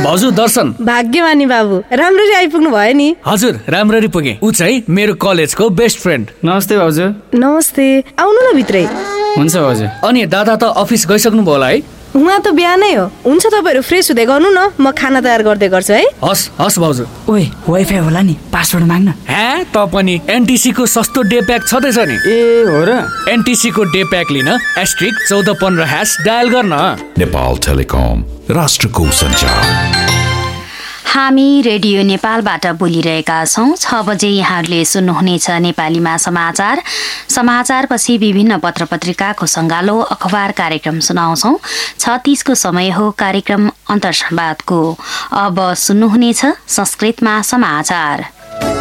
भाउजू दर्शन। भाग्यमानी बाबु, राम्ररी आइपुग्नु भयो नि। हजुर राम्ररी पुगे। ऊ चाहिँ मेरो कलेजको बेस्ट फ्रेन्ड। नमस्ते भाउजू। नमस्ते, आउनु न भित्रै। हुन्छ भाउजू। अनि दादा त अफिस गइसक्नु भयो होला है? उहाँ त बिहानै हो। हुन्छ तपाईँहरू फ्रेस हुँदै गर्नु न, म खाना तयार गर्दै गर्छु है। हस् हस् भाउजू। ओए वाइफाई होला नि, पासवर्ड माग्न। त पनि एनटिसी को सस्तो डे प्याक छँदैछ नि। ए हो र? एनटिसी को डे प्याक लिन *1415# डायल गर्न। नेपाल टेलिकम, राष्ट्रको सञ्चार। हामी रेडियो नेपालबाट बोलिरहेका छौँ। 6 बजे यहाँहरूले सुन्नुहुनेछ नेपालीमा समाचार। समाचारपछि विभिन्न पत्र पत्रिकाको सङ्गालो अखबार कार्यक्रम सुनाउँछौँ। 36को समय हो कार्यक्रम अन्तर्संवादको। अब सुन्नुहुनेछ संस्कृतमा समाचार।